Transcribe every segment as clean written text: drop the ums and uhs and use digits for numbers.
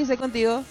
sintonicé contigo.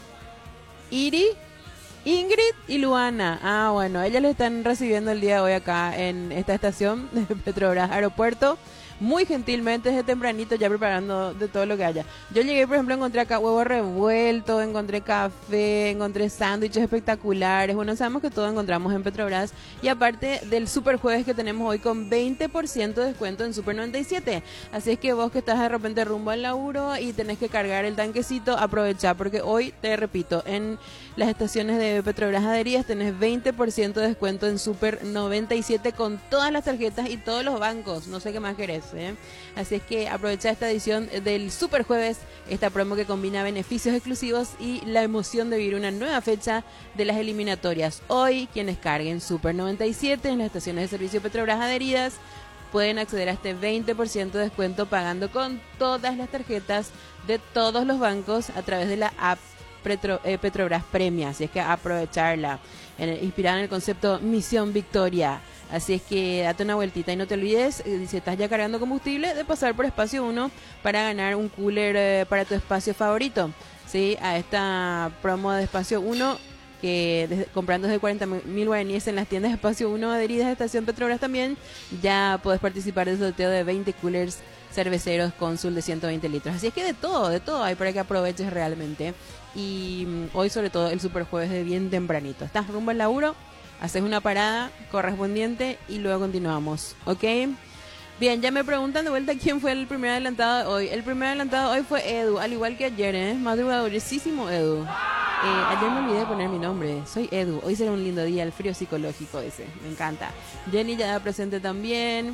Iri, Ingrid y Luana. Ah, bueno, ellas le están recibiendo el día de hoy acá en esta estación de Petrobras Aeropuerto. Muy gentilmente desde tempranito ya preparando de todo lo que haya. Yo llegué, por ejemplo, encontré acá huevo revuelto, encontré café, encontré sándwiches espectaculares. Bueno, sabemos que todo encontramos en Petrobras. Y aparte del super jueves que tenemos hoy con 20% de descuento en Super 97. Así es que vos que estás de repente rumbo al laburo y tenés que cargar el tanquecito, aprovecha porque hoy, te repito, en las estaciones de Petrobras adheridas tenés 20% de descuento en Super 97 con todas las tarjetas y todos los bancos. No sé qué más querés. Así es que aprovecha esta edición del Super Jueves, esta promo que combina beneficios exclusivos y la emoción de vivir una nueva fecha de las eliminatorias. Hoy, quienes carguen Super 97 en las estaciones de servicio Petrobras adheridas pueden acceder a este 20% de descuento pagando con todas las tarjetas de todos los bancos a través de la app Petrobras Premia. Así es que aprovecharla, inspirada en el concepto Misión Victoria. Así es que date una vueltita y no te olvides, si estás ya cargando combustible, de pasar por Espacio 1 para ganar un cooler para tu espacio favorito. ¿Sí? A esta promo de Espacio 1, que comprando desde 40.000 guaraníes en las tiendas de Espacio 1 adheridas a Estación Petrobras también, ya puedes participar del sorteo de 20 coolers cerveceros Consul de 120 litros. Así es que de todo hay para que aproveches realmente. Y hoy sobre todo el super jueves de bien tempranito. Estás rumbo al laburo, haces una parada correspondiente y luego continuamos, ¿ok? Bien, ya me preguntan de vuelta quién fue el primer adelantado de hoy. El primer adelantado de hoy fue Edu, al igual que ayer, madrugadorísimo Edu. Ayer me olvidé de poner mi nombre, soy Edu. Hoy será un lindo día, el frío psicológico ese, me encanta. Jenny ya presente también.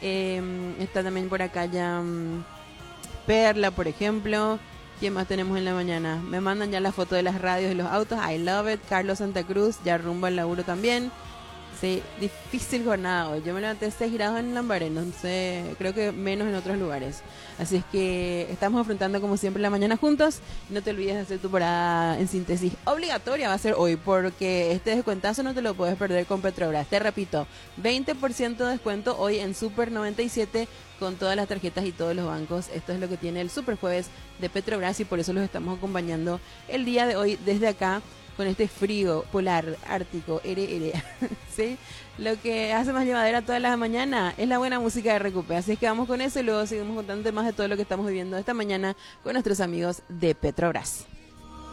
Está también por acá ya Perla, por ejemplo. ¿Quién más tenemos en la mañana? Me mandan ya la foto de las radios y los autos. I love it. Carlos Santa Cruz, ya rumbo al laburo también. Sí, difícil jornada hoy. Yo me levanté 6 grados en Lambaré, no sé, creo que menos en otros lugares. Así es que estamos afrontando como siempre la mañana juntos. No te olvides de hacer tu parada en síntesis. Obligatoria va a ser hoy, porque este descuentazo no te lo puedes perder con Petrobras. Te repito, 20% de descuento hoy en Super 97 con todas las tarjetas y todos los bancos. Esto es lo que tiene el Super Jueves de Petrobras y por eso los estamos acompañando el día de hoy desde acá con este frío polar ártico, ¿sí? Lo que hace más llevadera todas las mañanas es la buena música de Recupe. Así es que vamos con eso y luego seguimos contando más de todo lo que estamos viviendo esta mañana con nuestros amigos de Petrobras.